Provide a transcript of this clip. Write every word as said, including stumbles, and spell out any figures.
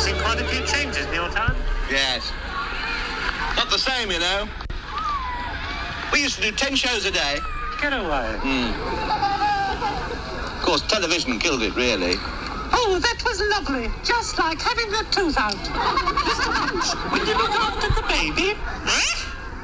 Seen quite a few changes in your time. Yes. Not the same, you know. We used to do ten shows a day. Get away. Mm. Of course, television killed it, really. Oh, that was lovely. Just like having a tooth out. Mister Punch, will you look after the baby? Huh?